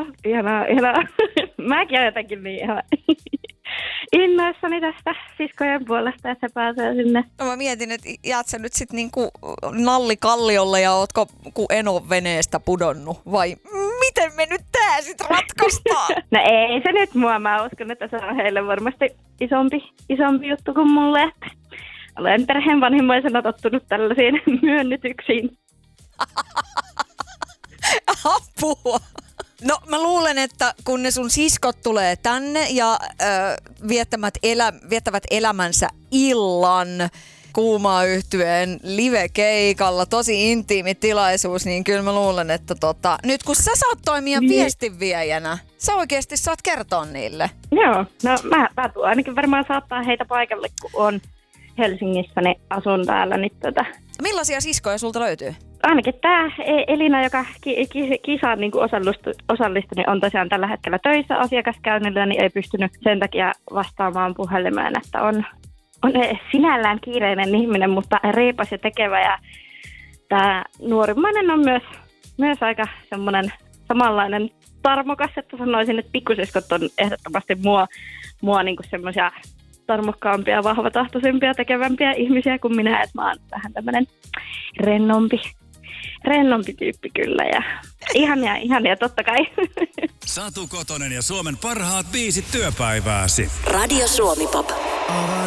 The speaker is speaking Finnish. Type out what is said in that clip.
ihanaa. Mäkin olen jotenkin niin ihan innoissani tästä siskojen puolesta, että se pääsee sinne. No mä mietin, että jäät sä nyt sit niinku nallikalliolle ja ootko Enon veneestä pudonnut vai miten me nyt tää sit ratkaistaan? No ei se nyt mua, mä uskon, että se on heille varmasti isompi juttu kuin mulle, että olen perheen vanhimmaisena tottunut tällaisiin myönnytyksiin. Apua! No mä luulen, että kun ne sun siskot tulee tänne ja viettävät elämänsä illan Kuumaa Yhtyeen live-keikalla, tosi intiimi tilaisuus, niin kyllä mä luulen, että nyt kun sä saat toimia viestinviejänä, sä oikeasti saat kertoa niille. Joo, no mä tuon ainakin varmaan saattaa heitä paikalle, kun on Helsingissä, niin asun täällä. Niin Millaisia siskoja sulta löytyy? Ainakin tämä Elina, joka kisaan niin osallistui, niin on tosiaan tällä hetkellä töissä asiakaskäynnillä, niin ei pystynyt sen takia vastaamaan puhelimeen, että on sinällään kiireinen ihminen, mutta reipas ja tekevä. Ja tämä nuorimmainen on myös aika semmoinen samanlainen tarmokas, että sanoisin, että pikkusiskot on ehdottomasti mua niin kuin semmoisia tarmokkaampia, vahvatahtoisempia, tekevämpiä ihmisiä kuin minä, että mä oon vähän tämmöinen rennompi tyyppi kyllä ja ihania totta kai. Satu Kotonen ja Suomen parhaat biisit työpäivääsi. Radio Suomi Pop.